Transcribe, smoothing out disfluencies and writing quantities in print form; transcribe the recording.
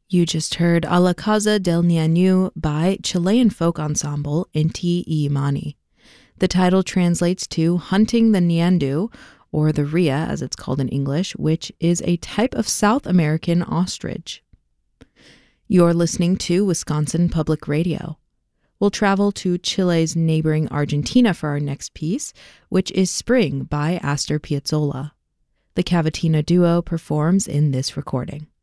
You just heard A la Casa del Niño by Chilean folk ensemble Inti y Mani. The title translates to Hunting the Ñandu, or the rhea as it's called in English, which is a type of South American ostrich. You're listening to Wisconsin Public Radio. We'll travel to Chile's neighboring Argentina for our next piece, which is Spring by Astor Piazzolla. The Cavatina Duo performs in this recording.